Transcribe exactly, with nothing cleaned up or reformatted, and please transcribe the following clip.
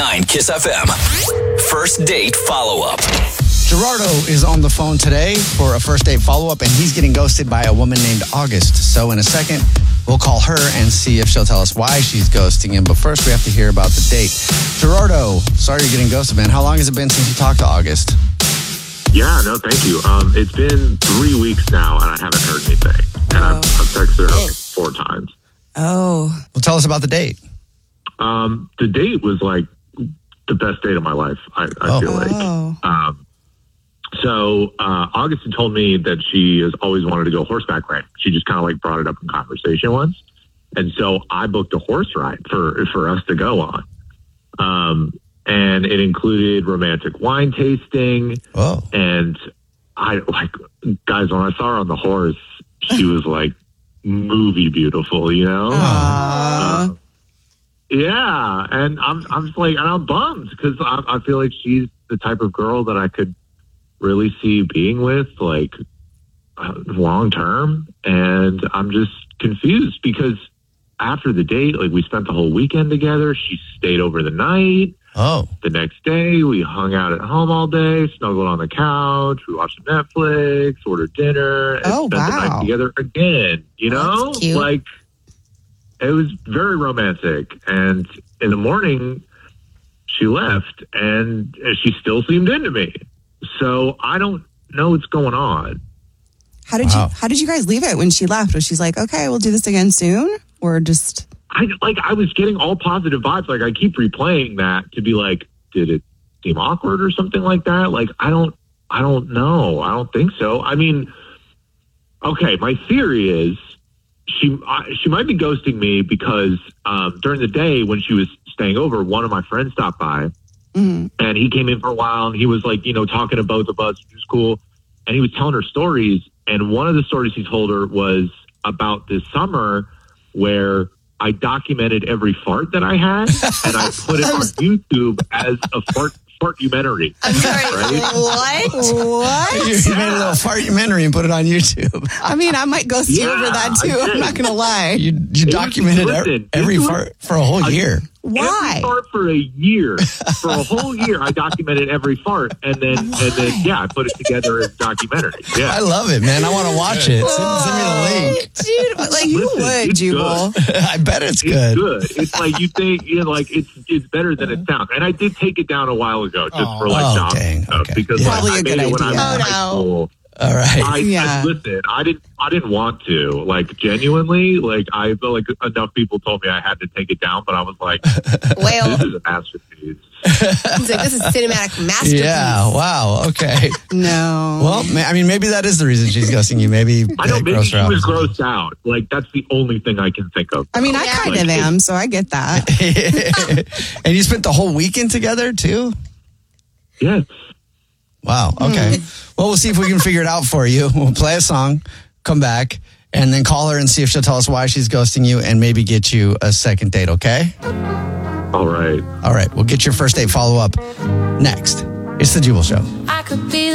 nine Kiss F M. First date follow-up. Gerardo is on the phone today for a first date follow-up, and he's getting ghosted by a woman named August. So in a second, we'll call her and see if she'll tell us why she's ghosting him. But first, we have to hear about the date. Gerardo, sorry you're getting ghosted, man. How long has it been since you talked to August? Yeah, no, thank you. Um, it's been three weeks now, and I haven't heard anything. And I've, I've texted her like four times. Oh. Well, tell us about the date. Um, the date was like the best date of my life, I, I Oh. feel like. Oh. Um, so uh, August had told me that she has always wanted to go horseback riding. She just kind of like brought it up in conversation once. And so I booked a horse ride for, for us to go on. Um, and it included romantic wine tasting. Oh. And I like, guys, when I saw her on the horse, she was like movie beautiful, you know? Aww. Uh, yeah. And I'm, I'm just like, and I'm bummed because I, I feel like she's the type of girl that I could really see being with, like, uh, long term. And I'm just confused because after the date, like, we spent the whole weekend together. She stayed over the night. Oh. The next day, we hung out at home all day, snuggled on the couch. We watched Netflix, ordered dinner, and Oh, spent the wow. night together again. You know, That's cute. like, it was very romantic. And in the morning, she left, and she still seemed into me. So I don't know what's going on. How did Wow. you How did you guys leave it when she left? Was she like, okay, we'll do this again soon? Or just... I like I was getting all positive vibes. Like I keep replaying that to be like, did it seem awkward or something like that? Like I don't I don't know. I don't think so. I mean, okay, my theory is she I, she might be ghosting me because um, during the day when she was staying over, one of my friends stopped by Mm-hmm. and he came in for a while and he was like, you know, talking to both of us, which was cool. And he was telling her stories. And one of the stories he told her was about this summer where I documented every fart that I had and I put it on YouTube as a fart fartumentary. I'm sorry, Right? what? What? You made a little fartumentary and put it on YouTube. I mean, I might ghost you Yeah, over that I too. did. I'm not going to lie. You you documented listen, every, every this was- fart for a whole year. Why? Every fart for a year. For a whole year, I documented every fart, and then and then yeah, I put it together as a documentary. Yeah, I love it, man. I want to watch it. Send, send me the link. Dude, but like you Listen, would, it's Jubal. I bet it's it's good. good. It's like you think, you know, like it's it's better than it sounds. And I did take it down a while ago just for like Oh, job dang. stuff Okay. because Yeah. like, Probably I a made good it when I was idea. in Oh, high no. school. All right. I, Yeah. I listen. I didn't. I didn't want to. Like genuinely, like I feel like enough people told me I had to take it down, but I was like, Well, this is a masterpiece. he's like, this is cinematic masterpiece. Yeah. Wow. Okay. No. Well, ma- I mean, maybe that is the reason she's ghosting you. Maybe I know that maybe grossed she her out. was grossed out. Like that's the only thing I can think of. I mean, I Yeah. kind of Like, am, so I get that. And you spent the whole weekend together too? Yes. Wow. Okay. Well, we'll see if we can figure it out for you. We'll play a song, come back, and then call her and see if she'll tell us why she's ghosting you and maybe get you a second date, okay? All right. All right. We'll get your first date follow up next. It's The Jubal Show. I could be